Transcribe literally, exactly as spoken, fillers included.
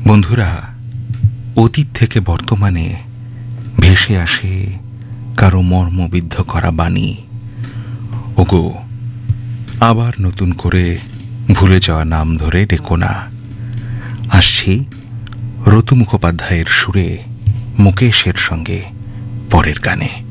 বন্ধুরা, অতীত থেকে বর্তমানে ভেসে আসে কারো মর্মবিদ্ধ করা বাণী। ওগো, আবার নতুন করে ভুলে যাওয়া নাম ধরে ডেকো না। আসছি রতু মুখোপাধ্যায়ের সুরে মুকেশের সঙ্গে পরের গানে।